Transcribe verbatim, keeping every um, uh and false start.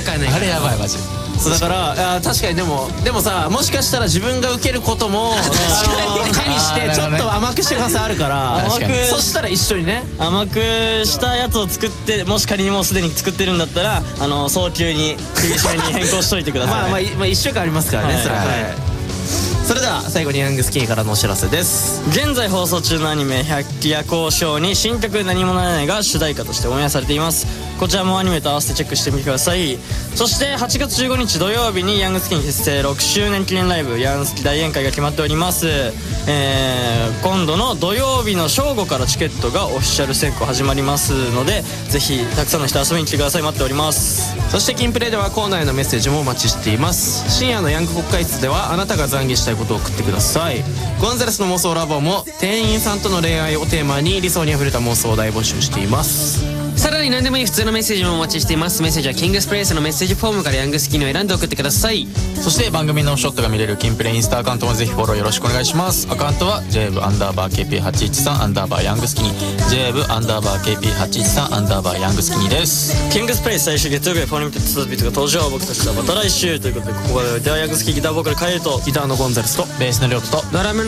使えない。 あれやばいマジ。 そうだからあ確かにでもでもさ、もしかしたら自分が受けることもあの手にしてちょっと甘くして可能性あるから、 甘くそしたら一緒にね甘くしたやつを作って、もし仮にもうすでに作ってるんだったら、あの早急に厳しめに変更しといてください。 まあまあ、まあ、いっしゅうかんありますからね、 はいそれは、 はいはい。それでは最後にヤングスキニからのお知らせです。 現在放送中のアニメ「百鬼夜行賞」に新曲「何もならない」が主題歌としてオンエアされています。こちらもアニメと合わせてチェックしてみてください。そしてはちがつじゅうごにち土曜日にヤングスキニ結成ろくしゅうねん記念ライブヤンスキ大宴会が決まっております。えー、今度の土曜日の正午からチケットがオフィシャル選考始まりますので、ぜひたくさんの人遊びに来てください。待っております。 そしてキンプレイではコーナーへのメッセージもお待ちしています。深夜のヤング国会室ではあなたが懺悔したいことを送ってください。ゴンザレスの妄想ラボも店員さんとの恋愛をテーマに理想にあふれた妄想を大募集しています。 さらに何でもいい普通のメッセージもお待ちしています。メッセージはキングスプレイスのメッセージフォームからヤングスキニを選んで送ってください。 そして番組のショットが見れるキンプレインスタアカウントもぜひフォローよろしくお願いします。アカウントは ジェイエブ アンダーバー ケーピーはちいちさん アンダーバーヤングスキニ ジェイエブ アンダーバー ケーピーはちいちさん アンダーバーヤングスキニです。 キングスプレイス最終月曜日はフォーリミテッドツービートが登場。僕たちはまた来週ということで、ここまでではヤングスキニギターボーカルカエルとギターのゴンザレスとベースのリョートとドラムの